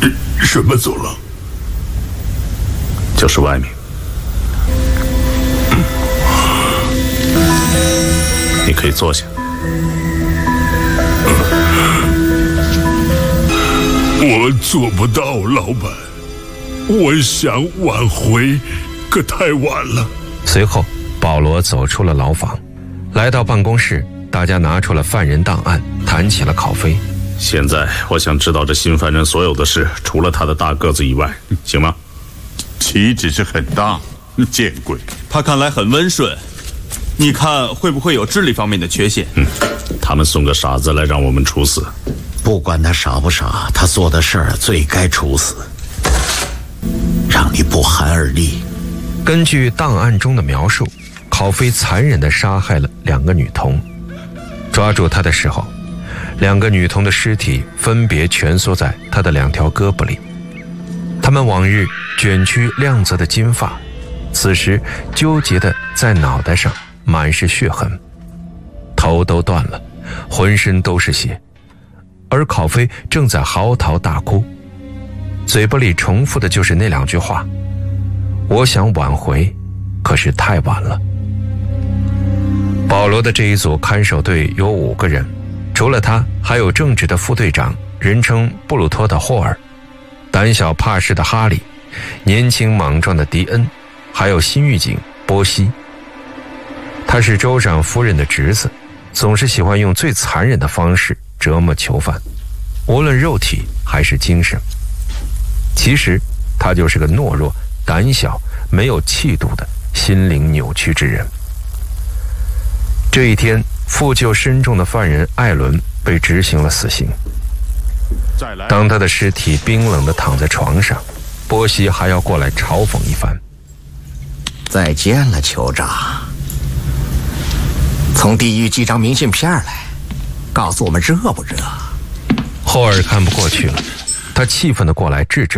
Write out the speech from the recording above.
什么走廊？ 就是外面。你可以坐下。 我做不到，老板。我想挽回，可太晚了。 随后，保罗走出了牢房，来到办公室，大家拿出了犯人档案，谈起了考飞。 现在我想知道这新犯人所有的事，除了他的大个子以外，行吗？ 体只是很大，见鬼！ 他看来很温顺，你看会不会有智力方面的缺陷？ 他们送个傻子来让我们处死。 不管他傻不傻，他做的事儿最该处死，让你不寒而栗。 根据档案中的描述，考飞残忍地杀害了2个女童。抓住他的时候，2个女童的尸体分别蜷缩在他的2条胳膊里。她们往日卷曲亮泽的金发，此时纠结地在脑袋上满是血痕，头都断了，浑身都是血。而考飞正在嚎啕大哭，嘴巴里重复的就是那2句话：我想挽回，可是太晚了。保罗的这一组看守队有5个人，除了他，还有正直的副队长，人称布鲁托的霍尔，胆小怕事的哈里，年轻莽撞的迪恩，还有新狱警波西。他是州长夫人的侄子，总是喜欢用最残忍的方式折磨囚犯，无论肉体还是精神。其实他就是个懦弱、胆小、没有气度的心灵扭曲之人。这一天，负疚深重的犯人艾伦被执行了死刑。当他的尸体冰冷地躺在床上，波西还要过来嘲讽一番。 再见了，酋长。从地狱寄张明信片来，告诉我们热不热？ 霍尔看不过去了，他气愤地过来制止